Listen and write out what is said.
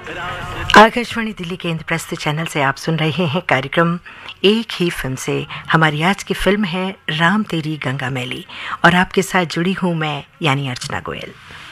आकाशवाणी दिल्ली के इंद्रप्रस्थ चैनल से आप सुन रहे हैं कार्यक्रम एक ही फिल्म से। हमारी आज की फिल्म है राम तेरी गंगा मैली और आपके साथ जुड़ी हूँ मैं यानी अर्चना गोयल।